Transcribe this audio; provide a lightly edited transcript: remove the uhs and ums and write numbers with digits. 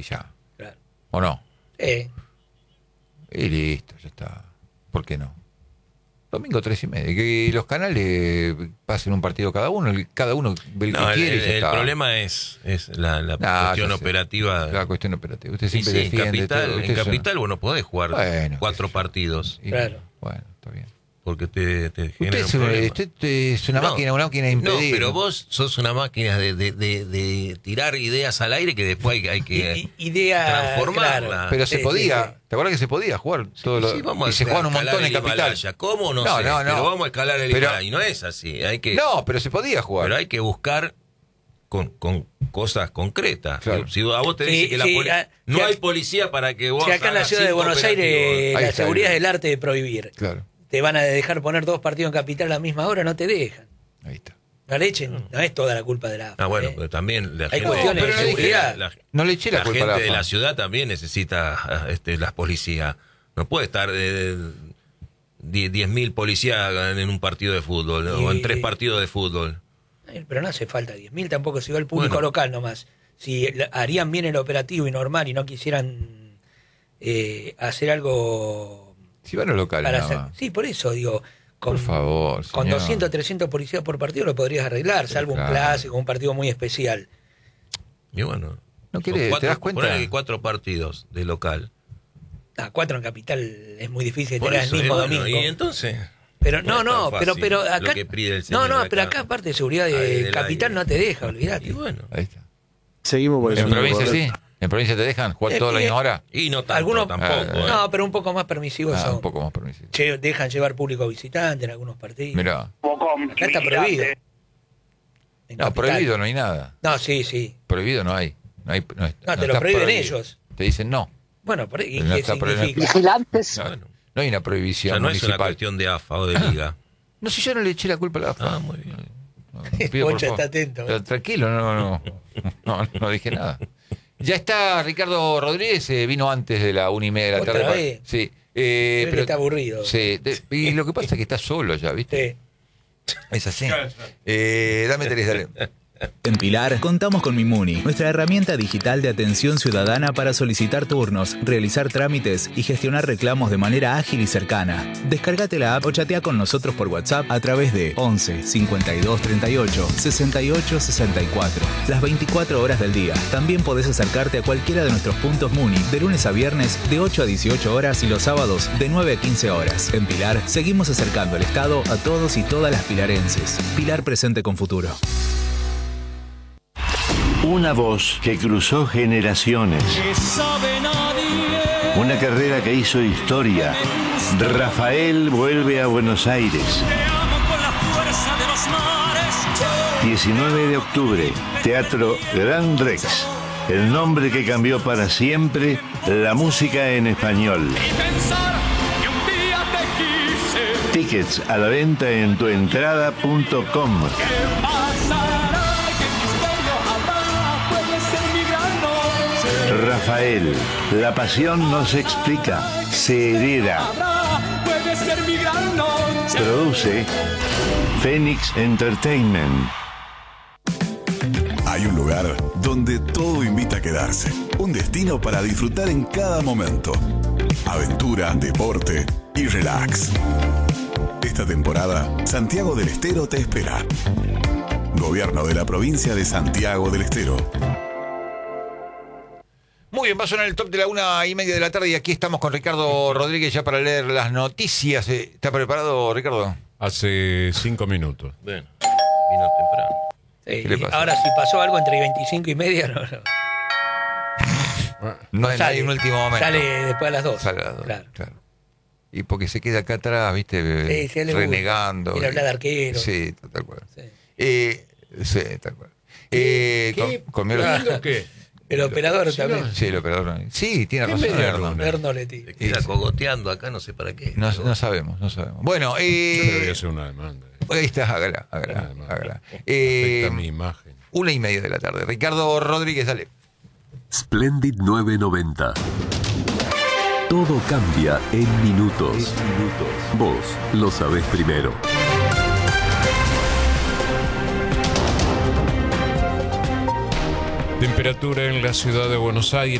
y ya. Claro. ¿O no? Sí. Y listo, ya está. ¿Por qué no? Domingo 3:30. Que los canales pasen un partido cada uno ve el que quiere y ya el está. problema es la cuestión operativa. La cuestión operativa. Usted siempre Sí, defiende todo. en Capital vos no podés jugar 4 partidos. Claro. Bueno, está bien. Porque te genera Usted es una máquina de impedir. No, pero vos sos una máquina de tirar ideas al aire que después hay que transformarla. Claro. Pero se podía. Sí. ¿Te acuerdas que se podía jugar? Vamos y se juegan un montón en Capital. Himalaya. ¿Cómo? No sé. Pero vamos a escalar el Himalaya. Y no es así. No, pero se podía jugar. Pero hay que buscar con cosas concretas. Claro. Si a vos te dice que no hay policía para que vos. Si acá en la ciudad de Buenos Aires la seguridad es el arte de prohibir. Claro. Te van a dejar poner 2 partidos en Capital a la misma hora, no te dejan. Ahí está. No le echen, no es toda la culpa de la AFA. Bueno, pero también la hay gente, cuestiones de seguridad. No le eché la culpa a la gente de AFA. la ciudad también necesita las policías. No puede estar 10.000 policías en un partido de fútbol o en 3 partidos de fútbol. Pero no hace falta 10.000 tampoco, si va el público local nomás. Si harían bien el operativo y normal y no quisieran hacer algo... Si van a los locales nada más. Sí, por eso digo... Por favor, con 200, 300 policías por partido lo podrías arreglar, salvo un clásico, un partido muy especial. Y bueno, no querés, ¿te das cuenta? Poner 4 partidos de local. 4 en Capital es muy difícil Por tener eso, el mismo bueno, domingo. Y entonces... Pero pero acá pero acá aparte de seguridad de Capital no te deja, olvidate. Y bueno, ahí está. Seguimos por ¿En provincia sí? ¿En provincia te dejan jugar toda la misma hora? Y no tanto, algunos tampoco. No, pero un poco más permisivos son. Un poco más permisivo. Dejan llevar público visitante en algunos partidos. Mirá. Acá está prohibido. No, prohibido no hay nada. No, sí. Prohibido no hay. No, te lo prohíben ellos. Te dicen no. Bueno, ¿y no qué está significa? Vigilantes. No hay una prohibición O sea, no municipal. es una cuestión de AFA o de Liga. No, si yo no le eché la culpa a la AFA. Muy bien. Pocha está atento. Pero tranquilo, no dije nada. Ya está Ricardo Rodríguez, vino antes de la 1:30 de la tarde. ¿Otra vez? Sí. Pero está aburrido. Sí. Y lo que pasa es que está solo ya, ¿viste? Sí. Es así. Dame tres, dale. En Pilar contamos con Mimuni, nuestra herramienta digital de atención ciudadana para solicitar turnos, realizar trámites y gestionar reclamos de manera ágil y cercana. Descárgate la app o chatea con nosotros por WhatsApp a través de 11 52 38 68 64. Las 24 horas del día. También podés acercarte a cualquiera de nuestros puntos Muni de lunes a viernes de 8 a 18 horas y los sábados de 9 a 15 horas. En Pilar seguimos acercando el Estado a todos y todas las pilarenses. Pilar presente con futuro. Una voz que cruzó generaciones. Una carrera que hizo historia. Rafael vuelve a Buenos Aires. 19 de octubre, Teatro Gran Rex. El nombre que cambió para siempre la música en español. Tickets a la venta en tuentrada.com. Rafael, la pasión no se explica, se hereda. Produce Phoenix Entertainment. Hay un lugar donde todo invita a quedarse. Un destino para disfrutar en cada momento. Aventura, deporte y relax. Esta temporada, Santiago del Estero te espera. Gobierno de la provincia de Santiago del Estero. Muy bien, va a sonar el top de la 1:30 de la tarde y aquí estamos con Ricardo Rodríguez ya para leer las noticias. ¿Está preparado, Ricardo? Hace 5 minutos. Bueno, vino temprano. Sí, ¿Qué le pasa? ahora si pasó algo entre 25 y media, No hay un último momento. Sale después a las 2. Sale a las 2, claro. Y porque se queda acá atrás, ¿viste? Sí, renegando. Quiere hablar de arquero. Sí, tal cual. Sí. Tal cual. ¿Qué? El operador también. Sí, el operador. Sí, tiene razón. Ernoleti. Se queda cogoteando acá, no sé para qué. No sabemos. Bueno, yo le voy a hacer una demanda. Ahí está, hágala. Afecta mi imagen. 1:30 de la tarde. Ricardo Rodríguez, dale. Splendid 990. Todo cambia en minutos. Vos lo sabés primero. Temperatura en la ciudad de Buenos Aires.